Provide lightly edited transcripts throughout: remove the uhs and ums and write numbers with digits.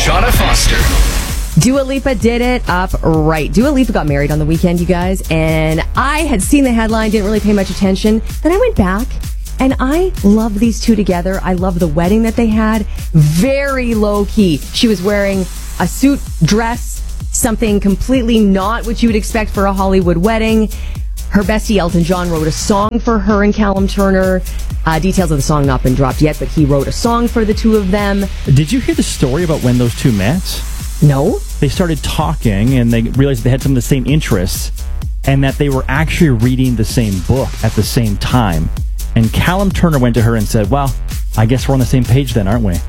Shauna Foster. Dua Lipa did it up right. Dua Lipa got married on the weekend, you guys, and I had seen the headline, didn't really pay much attention. Then I went back, and I love these two together. I love the wedding that they had. Very low-key. She was wearing a suit dress, something completely not what you would expect for a Hollywood wedding. Her bestie, Elton John, wrote a song for her and Callum Turner. Details of the song not been dropped yet, but he wrote a song for the two of them. Did you hear the story about when those two met? No. They started talking, and they realized they had some of the same interests, and that they were actually reading the same book at the same time. And Callum Turner went to her and said, well, I guess we're on the same page then, aren't we?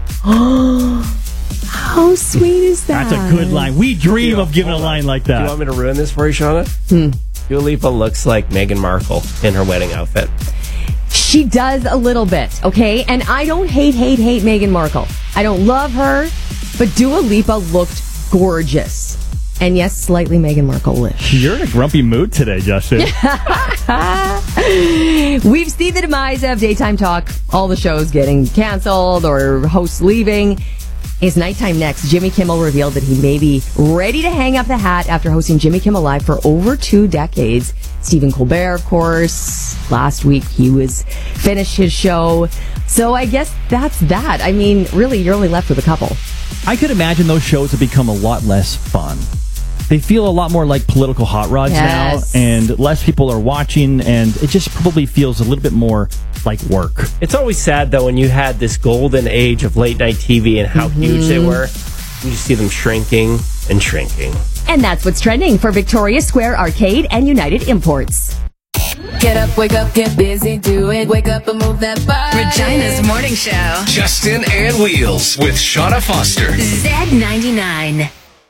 How sweet is that? That's a good line. We dream of giving a line like that. Do you want me to ruin this for you, Shauna? Dua Lipa looks like Meghan Markle in her wedding outfit. She does a little bit, okay? And I don't hate Meghan Markle. I don't love her, but Dua Lipa looked gorgeous. And yes, slightly Meghan Markle-ish. You're in a grumpy mood today, Justin. We've seen the demise of Daytime Talk. All the shows getting canceled or hosts leaving. It's nighttime next. Jimmy Kimmel revealed that he may be ready to hang up the hat after hosting Jimmy Kimmel Live for over 2 decades. Stephen Colbert, of course. Last week he was finished his show. So I guess that's that. I mean, really, you're only left with a couple. I could imagine those shows have become a lot less fun. They feel a lot more like political hot rods now, and less people are watching, and it just probably feels a little bit more like work. It's always sad, though, when you had this golden age of late-night TV and how huge they were, you see them shrinking and shrinking. And that's what's trending for Victoria Square Arcade and United Imports. Get up, wake up, get busy, do it. Wake up and move that body. Regina's Morning Show. Justin and Wheels with Shauna Foster. Z99.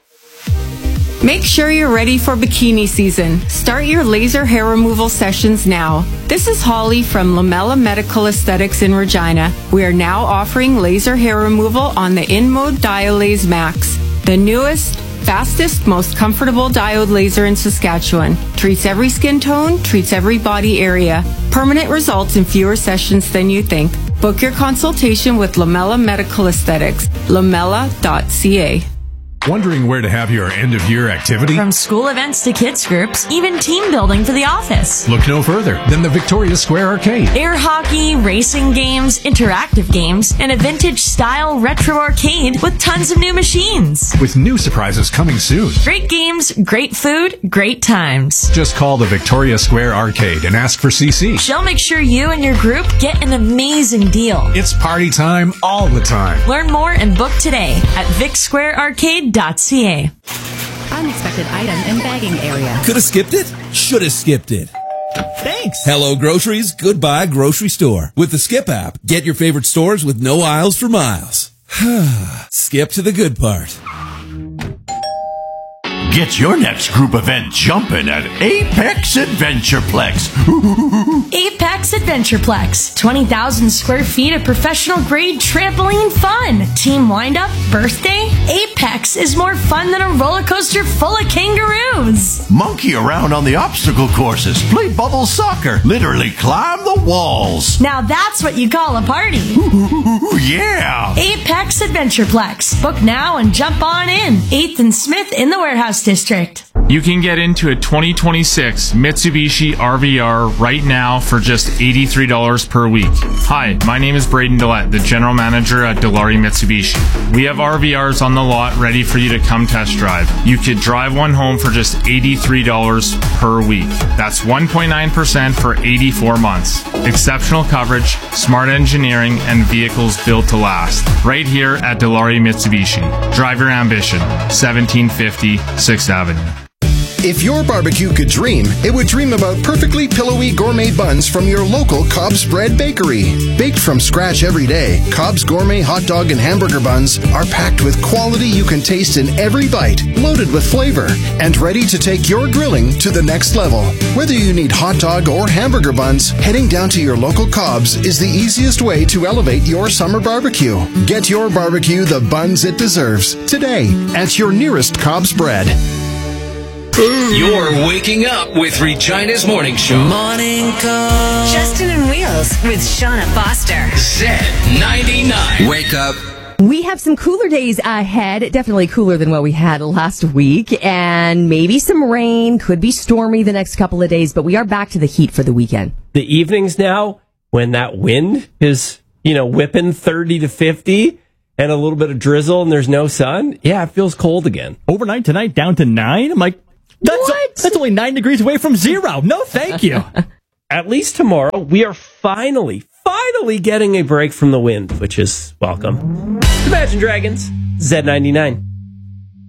Make sure you're ready for bikini season. Start your laser hair removal sessions now. This is Holly from Lamella Medical Aesthetics in Regina. We are now offering laser hair removal on the InMode Diolaze Max, the newest, fastest, most comfortable diode laser in Saskatchewan. Treats every skin tone, treats every body area. Permanent results in fewer sessions than you think. Book your consultation with Lamella Medical Aesthetics, lamella.ca. Wondering where to have your end-of-year activity? From school events to kids groups, even team building for the office. Look no further than the Victoria Square Arcade. Air hockey, racing games, interactive games, and a vintage-style retro arcade with tons of new machines. With new surprises coming soon. Great games, great food, great times. Just call the Victoria Square Arcade and ask for CC. She'll make sure you and your group get an amazing deal. It's party time all the time. Learn more and book today at vicsquarearcade.ca. Unexpected item in bagging area. Could have skipped it? Should have skipped it. Thanks. Hello, groceries. Goodbye, grocery store. With the Skip app, get your favorite stores with no aisles for miles. Skip to the good part. Get your next group event jumping at Apex Adventureplex. Apex Adventureplex. 20,000 square feet of professional-grade trampoline fun. Team wind-up, birthday? Apex is more fun than a roller coaster full of kangaroos. Monkey around on the obstacle courses. Play bubble soccer. Literally climb the walls. Now that's what you call a party. Yeah. Apex Adventureplex. Book now and jump on in. 8th and Smith in the Warehouse District. You can get into a 2026 Mitsubishi RVR right now for just $83 per week. Hi, my name is Braden Dillette, the General Manager at Dilawri Mitsubishi. We have RVRs on the lot ready for you to come test drive. You could drive one home for just $83 per week. That's 1.9% for 84 months. Exceptional coverage, smart engineering, and vehicles built to last. Right here at Dilawri Mitsubishi. Drive your ambition. 1750 6th Avenue. If your barbecue could dream, it would dream about perfectly pillowy gourmet buns from your local Cobb's Bread Bakery. Baked from scratch every day, Cobb's gourmet hot dog and hamburger buns are packed with quality you can taste in every bite, loaded with flavor, and ready to take your grilling to the next level. Whether you need hot dog or hamburger buns, heading down to your local Cobb's is the easiest way to elevate your summer barbecue. Get your barbecue the buns it deserves today at your nearest Cobb's Bread. You're waking up with Regina's Morning Show. Morning call. Justin and Wheels with Shauna Foster. Z99. Wake up. We have some cooler days ahead, definitely cooler than what we had last week, and maybe some rain, could be stormy the next couple of days, but we are back to the heat for the weekend. The evenings now, when that wind is, whipping 30 to 50 and a little bit of drizzle and there's no sun, yeah, it feels cold again. Overnight tonight, down to 9? I'm like, that's only 9 degrees away from zero. No, thank you. At least tomorrow, we are finally getting a break from the wind, which is welcome. Imagine Dragons, Z99.